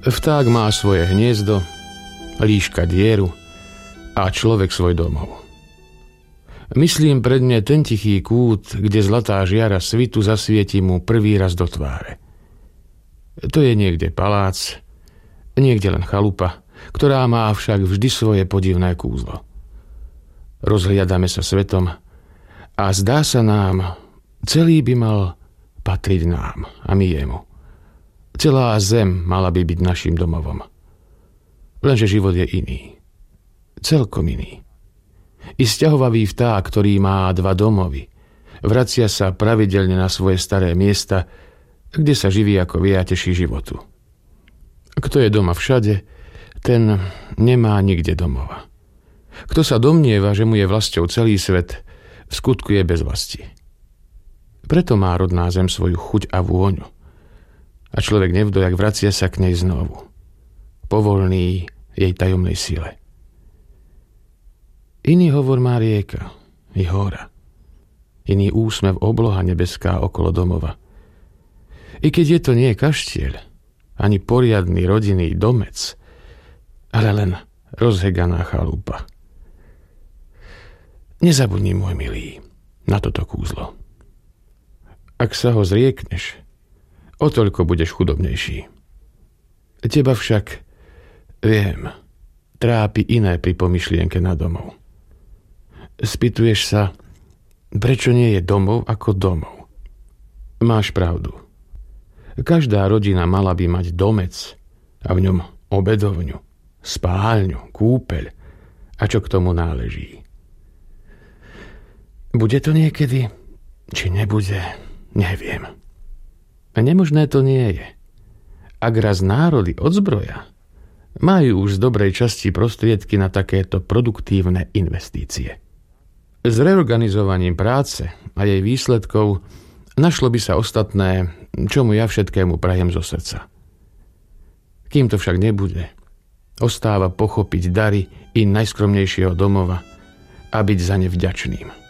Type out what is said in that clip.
Vták má svoje hniezdo, líška dieru a človek svoj domov. Myslím predne ten tichý kút, kde zlatá žiara svitu zasvieti mu prvý raz do tváre. To je niekde palác, niekde len chalupa, ktorá má však vždy svoje podivné kúzlo. Rozhliadame sa svetom a zdá sa nám, celý by mal patriť nám a my jemu. Celá zem mala by byť našim domovom. Lenže život je iný. Celkom iný. I sťahovavý vták, ktorý má 2 domovy, vracia sa pravidelne na svoje staré miesta, kde sa živí ako vie a teší životu. Kto je doma všade, ten nemá nikde domova. Kto sa domnieva, že mu je vlastou celý svet, v skutku je bez vlasti. Preto má rodná zem svoju chuť a vôňu. A človek nevdojak vracia sa k nej znovu. Povolný jej tajomnej sile. Iný hovor má rieka i hora. Iný úsmev obloha nebeská okolo domova. I keď je to nie kaštieľ, ani poriadny rodinný domec, ale len rozheganá chalupa. Nezabudni, môj milý, na toto kúzlo. Ak sa ho zriekneš, o toľko budeš chudobnejší. Teba však, viem, trápi iné pri pomyšlienke na domov. Spýtuješ sa, prečo nie je domov ako domov. Máš pravdu. Každá rodina mala by mať domec a v ňom obedovňu, spálňu, kúpeľ a čo k tomu náleží. Bude to niekedy, či nebude, neviem. A nemožné to nie je. Ak raz národy odzbroja, majú už z dobrej časti prostriedky na takéto produktívne investície. S reorganizovaním práce a jej výsledkov našlo by sa ostatné, čomu ja všetkému prajem zo srdca. Kým to však nebude, ostáva pochopiť dary i najskromnejšieho domova a byť za ne vďačným.